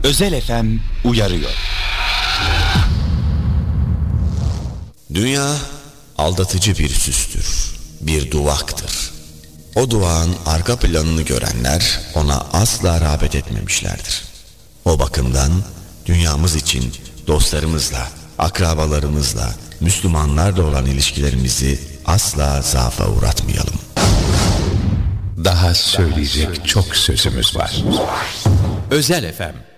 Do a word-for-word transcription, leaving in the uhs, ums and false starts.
Özel F M uyarıyor. Dünya aldatıcı bir süstür, bir duvaktır. O duvağın arka planını görenler ona asla rağbet etmemişlerdir. O bakımdan dünyamız için dostlarımızla, akrabalarımızla, Müslümanlarla olan ilişkilerimizi asla zaafa uğratmayalım. Daha söyleyecek çok sözümüz var. Özel F M